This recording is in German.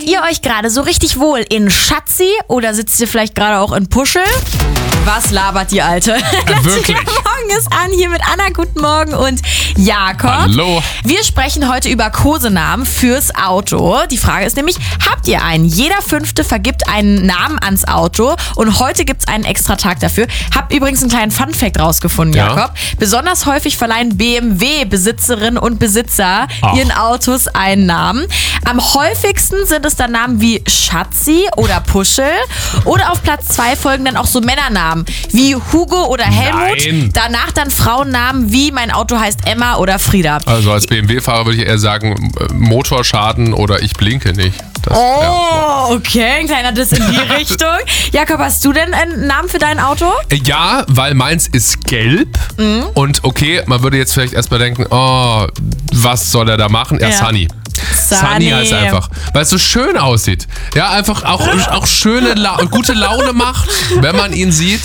ihr euch gerade so richtig wohl in Schatzi oder sitzt ihr vielleicht gerade auch in Puschel? Was labert die Alte? Wirklich? Morgen ist an hier mit Anna, guten Morgen und Jakob. Hallo. Wir sprechen heute über Kosenamen fürs Auto. Die Frage ist nämlich, habt ihr einen? Jeder Fünfte vergibt einen Namen ans Auto und heute gibt es einen extra Tag dafür. Hab übrigens einen kleinen Funfact rausgefunden, Jakob. Besonders häufig verleihen BMW-Besitzerinnen und Besitzer ihren Autos einen Namen. Am häufigsten sind es dann Namen wie Schatzi oder Puschel. Oder auf Platz 2 folgen dann auch so Männernamen wie Hugo oder Helmut. Nein. Danach dann Frauennamen wie mein Auto heißt Emma oder Frieda. Also als BMW-Fahrer würde ich eher sagen, Motorschaden oder ich blinke nicht. Das, Okay, ein kleiner Diss in die Richtung. Jakob, hast du denn einen Namen für dein Auto? Ja, weil meins ist gelb. Und okay, man würde jetzt vielleicht erstmal denken, oh, was soll er da machen? Ja, Sunny. Sunny heißt einfach, weil es so schön aussieht. Ja, einfach auch schöne, gute Laune macht, wenn man ihn sieht.